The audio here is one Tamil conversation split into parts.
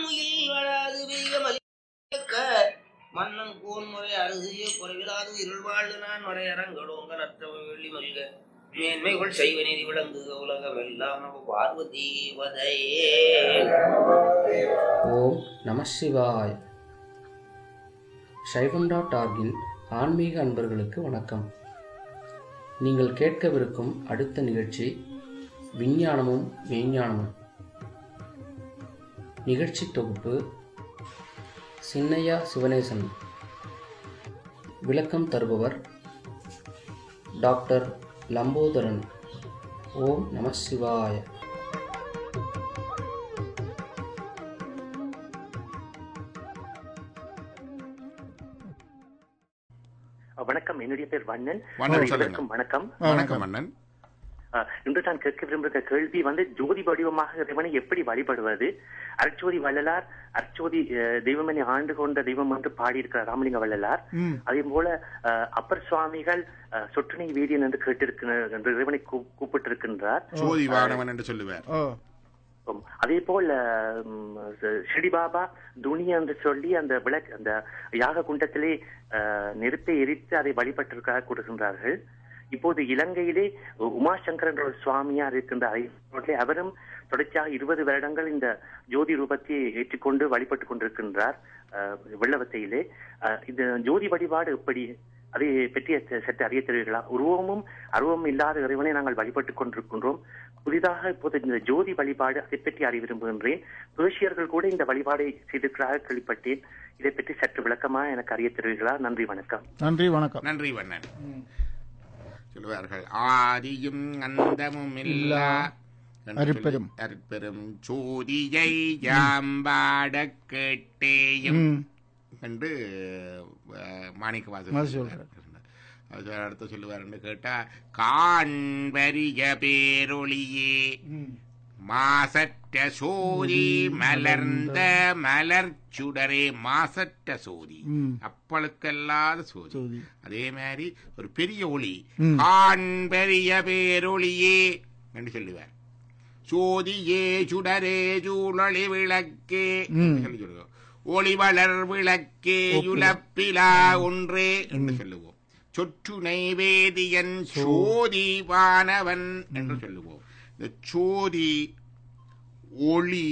வான்முயில் வளாது வீக மலிக்க மன்னன் கோன்முறை அருகிய குறைவிலாது இருள்வாழ்வு நான் வரையறங்களோங்க நற்றவ வெள்ளி மல்க மேன்மைகள் செய்வ நீதி விளங்குக உலகம் எல்லாம் நம்ம பார்வதி வதையே. ஓம் நம சிவாய். சைவம்.org-இன் ஆன்மீக அன்பர்களுக்கு வணக்கம். நீங்கள் கேட்கவிருக்கும் அடுத்த நிகழ்ச்சி விஞ்ஞானமும் மெய்ஞானமும். நிகழ்ச்சி தொகுப்பு சின்னையா சிவனேசன். விளக்கம் தருபவர் டாக்டர் லம்போதரன். ஓம் நம சிவாய. வணக்கம், என்னுடைய பேர் வண்ணன். வணக்கம். வணக்கம் மன்னன். இன்று நான் கேட்க விரும்புகிற கேள்வி ஜோதி வடிவமாக இறைவனை எப்படி வழிபடுவது? அர்ச்சோதி வள்ளலார் அர்ச்சோதி தெய்வமனை ஆண்டு கொண்ட தெய்வம் என்று பாடியிருக்கிறார் ராமலிங்க வள்ளலார். அதே போல அப்பர் சுவாமிகள் சொற்றுணை வேதியன் என்று கேட்டிருக்கிறார், என்று இறைவனை கூப்பிட்டிருக்கின்றார். ஜோதி வானவன் என்று சொல்லுவார். அதே போல் ஷிரடி பாபா துணி என்று சொல்லி அந்த விளக்கு அந்த யாக குண்டத்திலே நெருப்பை எரித்து அதை வழிபட்டிருக்காக கூறுகின்றார்கள். இப்போது இலங்கையிலே உமாசங்கர் என்ற ஒரு சுவாமியார் இருக்கின்ற அவரும் தொடர்ச்சியாக 20 வருடங்கள் இந்த ஜோதி ரூபத்தை ஏற்றுக்கொண்டு வழிபட்டுக் கொண்டிருக்கின்றார் வெள்ளவத்தையிலே. இந்த ஜோதி வழிபாடு எப்படி, அதை பற்றி சற்று அறிய தெரிவிங்களா? உருவமும் அருவமும் இல்லாத இறைவனை நாங்கள் வழிபட்டுக் கொண்டிருக்கின்றோம். புதிதாக இப்போது இந்த ஜோதி வழிபாடு, அதை பற்றி அறிய விரும்புகின்றேன். பேர்ஷியர்கள் கூட இந்த வழிபாடை செய்திருக்கிறாக கேள்விப்பட்டேன். இதை பற்றி சற்று விளக்கமா எனக்கு அறிய தெரிவிங்களா? நன்றி, வணக்கம். நன்றி, வணக்கம். நன்றி வண்ணன். சொல்லுவார்கள், ஆதியும் அந்தமும் இல்லா அருட்பெரும் ஜோதியை யாம்பாட கேட்டேயும் என்று மாணிக்கவாசகர் அடுத்து சொல்லுவார் என்று கேட்டா, காண்பரிய பேரொளியே மாசற்ற சோதி மலர்ந்த மலர் சுடரே. மாசற்ற சோதி, அப்பளுக்கல்லாத சோதி. அதே மாதிரி ஒரு பெரிய ஒளி, காண்பரிய பேரொளியே என்று சொல்லுவார். சோதியே சுடரே சூழொளி விளக்கே சொல்லி சொல்லுவோம். ஒளி வளர் விளக்கே யுலப்பிலா ஒன்றே என்று சொல்லுவோம். சொற்று நைவேதியன் சோதி வானவன் என்று சொல்லுவோம். இந்த சோதி, ஒளி,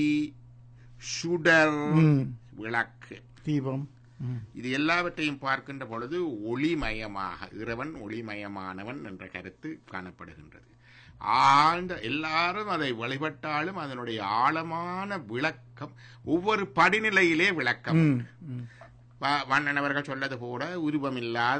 சுடர், விளக்கு, தீபம், இது எல்லாவற்றையும் பார்க்கின்ற பொழுது ஒளிமயமாக, இறைவன் ஒளிமயமானவன் என்ற கருத்து காணப்படுகின்றது. ஆழ்ந்த எல்லாரும் அதை வழிபட்டாலும் அதனுடைய ஆழமான விளக்கம் ஒவ்வொரு படிநிலையிலே விளக்கம். வண்ணன் அவர்கள் சொல்லது போல உருவமில்லாத